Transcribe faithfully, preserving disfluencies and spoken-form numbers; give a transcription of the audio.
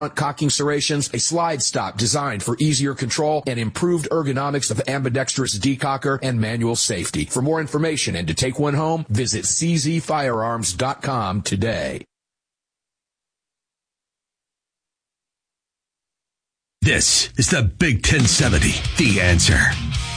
cocking serrations, a slide stop designed for easier control, and improved ergonomics of ambidextrous decocker and manual safety. For more information and to take one home, visit c z firearms dot com today. This is the Big ten seventy, The Answer.